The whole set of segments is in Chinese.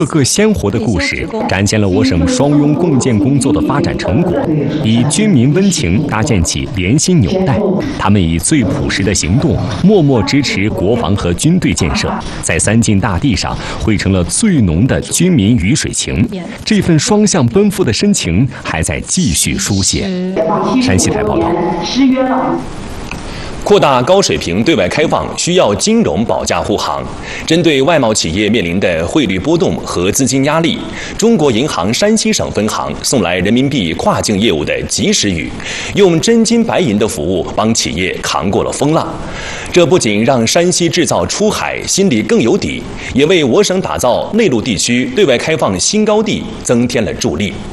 各个鲜活的故事展现了我省双拥共建工作的发展成果，以军民温情搭建起联心纽带。他们以最朴实的行动，默默支持国防和军队建设，在三晋大地上汇成了最浓的军民鱼水情。这份双向奔赴的深情还在继续书写。山西台报道。 扩大高水平对外开放需要金融保驾护航。针对外贸企业面临的汇率波动和资金压力，中国银行山西省分行送来人民币跨境业务的及时雨，用真金白银的服务帮企业扛过了风浪。这不仅让山西制造出海心里更有底，也为我省打造内陆地区对外开放新高地增添了助力。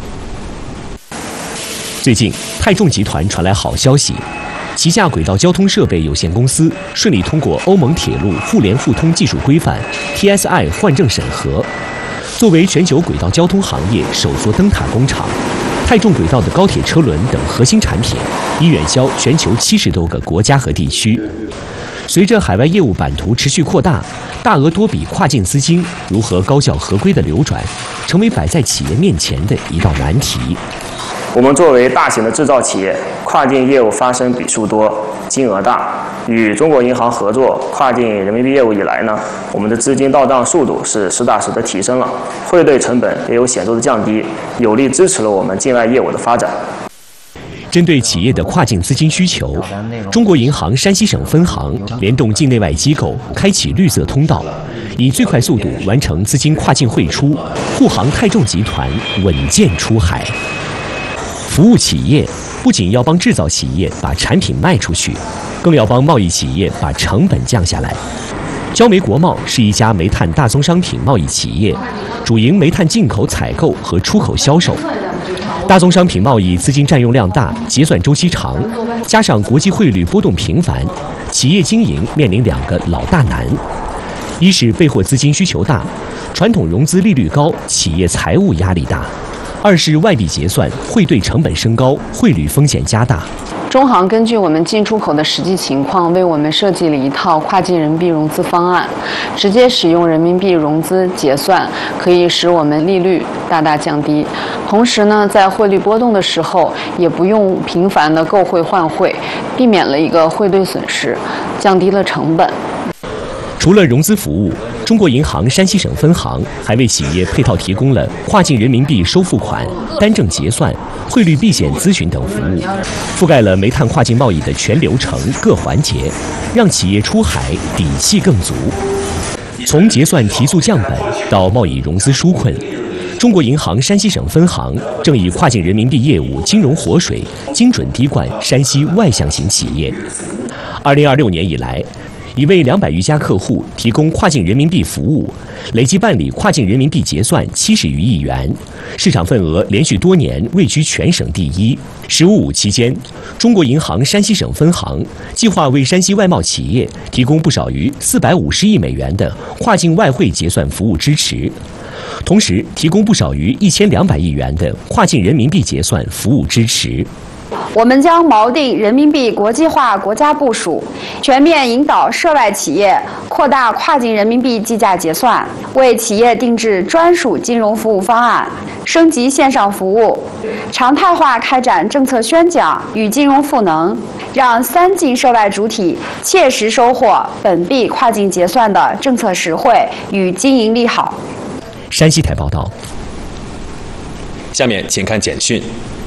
最近，泰众集团传来好消息。旗下轨道交通设备有限公司顺利通过欧盟铁路互联互通技术规范 TSI 换证审核。作为全球轨道交通行业首座灯塔工厂，泰众轨道的高铁车轮等核心产品已远销全球70多个国家和地区。随着海外业务版图持续扩大，大额多笔跨境资金如何高效合规的流转，成为摆在企业面前的一道难题。 我们作为大型的制造企业，跨境业务发生笔数多、金额大。与中国银行合作跨境人民币业务以来呢，我们的资金到账速度是实打实的提升了，汇兑成本也有显著的降低，有力支持了我们境外业务的发展。 针对企业的跨境资金需求，中国银行山西省分行联动境内外机构，开启绿色通道，以最快速度完成资金跨境汇出，护航泰众集团稳健出海。服务企业不仅要帮制造企业把产品卖出去，更要帮贸易企业把成本降下来。焦煤国贸是一家煤炭大宗商品贸易企业，主营煤炭进口采购和出口销售。大宗商品贸易资金占用量大，结算周期长，加上国际汇率波动频繁，企业经营面临2个老大难：一是备货资金需求大，传统融资利率高，企业财务压力大；二是外币结算汇兑成本升高，汇率风险加大。 中行根据我们进出口的实际情况，为我们设计了一套跨境人民币融资方案，直接使用人民币融资结算，可以使我们利率大大降低。同时呢，在汇率波动的时候，也不用频繁的购汇换汇，避免了一个汇兑损失，降低了成本。 除了融资服务，中国银行山西省分行还为企业配套提供了跨境人民币收付款、单证结算、汇率避险咨询等服务，覆盖了煤炭跨境贸易的全流程各环节，让企业出海底气更足。从结算提速降本到贸易融资纾困，中国银行山西省分行正以跨境人民币业务金融活水，精准滴灌山西外向型企业。2026年以来，已为200余家客户提供跨境人民币服务，累计办理跨境人民币结算70余亿元，市场份额连续多年位居全省第一。“15+5”期间，中国银行山西省分行计划为山西外贸企业提供不少于450亿美元的跨境外汇结算服务支持，同时提供不少于1200亿元的跨境人民币结算服务支持。 我们将锚定人民币国际化国家部署，全面引导涉外企业扩大跨境人民币计价结算，为企业定制专属金融服务方案，升级线上服务，常态化开展政策宣讲与金融赋能，让3晋涉外主体切实收获本币跨境结算的政策实惠与经营利好。 山西台报道。 下面请看简讯。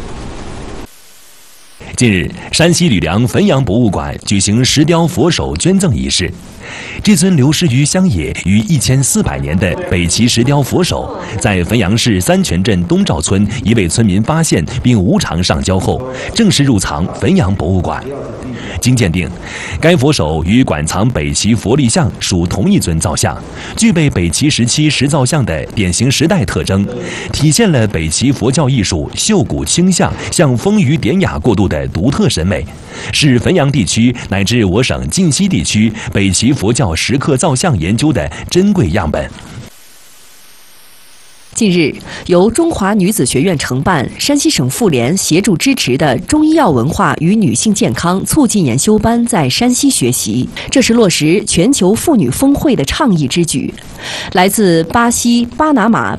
近日，山西吕梁汾阳博物馆举行石雕佛手捐赠仪式。这尊流失于乡野逾1400年的北齐石雕佛手，在汾阳市三泉镇东赵村一位村民发现并无偿上交后，正式入藏汾阳博物馆。经鉴定，该佛手与馆藏北齐佛立像属同一尊造像，具备北齐时期石造像的典型时代特征，体现了北齐佛教艺术秀骨清向向丰腴典雅过渡的独特审美，是汾阳地区乃至我省晋西地区北齐佛教石刻造像研究的珍贵样本。 近日，由中华女子学院承办、山西省妇联协助支持的中医药文化与女性健康促进研修班在山西学习，这是落实全球妇女峰会的倡议之举。来自巴西、巴拿马、